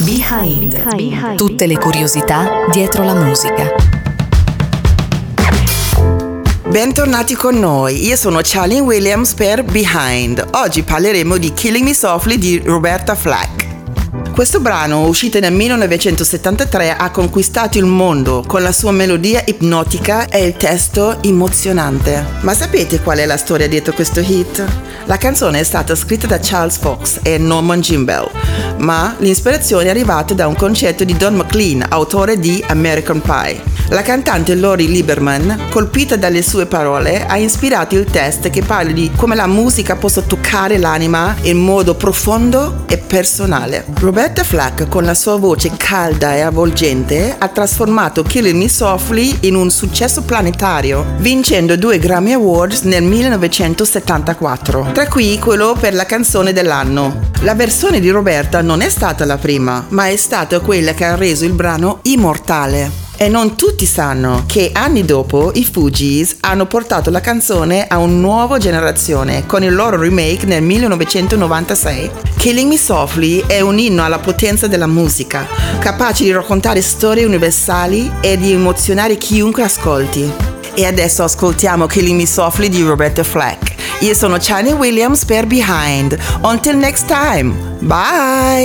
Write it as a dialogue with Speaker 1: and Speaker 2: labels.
Speaker 1: Behind. Tutte le curiosità dietro la musica.
Speaker 2: Bentornati con noi, io sono Charlene Williams per Behind. Oggi parleremo di Killing Me Softly di Roberta Flack. Questo brano, uscito nel 1973, ha conquistato il mondo con la sua melodia ipnotica e il testo emozionante. Ma sapete qual è la storia dietro questo hit? La canzone è stata scritta da Charles Fox e Norman Gimbel, ma l'ispirazione è arrivata da un concerto di Don McLean, autore di American Pie. La cantante Lori Lieberman, colpita dalle sue parole, ha ispirato il testo che parla di come la musica possa toccare l'anima in modo profondo e personale. Roberta Flack, con la sua voce calda e avvolgente, ha trasformato Killing Me Softly in un successo planetario, vincendo 2 Grammy Awards nel 1974, tra cui quello per la canzone dell'anno. La versione di Roberta non è stata la prima, ma è stata quella che ha reso il brano immortale. E non tutti sanno che anni dopo i Fugees hanno portato la canzone a una nuova generazione con il loro remake nel 1996. Killing Me Softly è un inno alla potenza della musica, capace di raccontare storie universali e di emozionare chiunque ascolti. E adesso ascoltiamo Killing Me Softly di Roberta Flack. Io sono Charlene Williams per Behind. Until next time. Bye!